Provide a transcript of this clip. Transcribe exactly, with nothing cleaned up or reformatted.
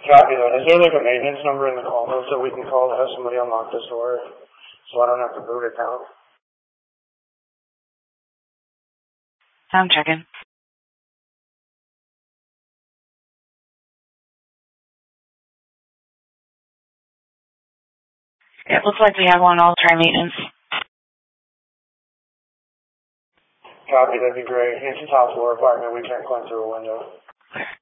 Copy that. Is there like a maintenance number in the call notes that we can call to have somebody unlock this door so I don't have to boot it down? I'm checking. It looks like we have one. I'll try maintenance. Copy, that'd be great. It's a top floor apartment. We can't climb through a window. Clear.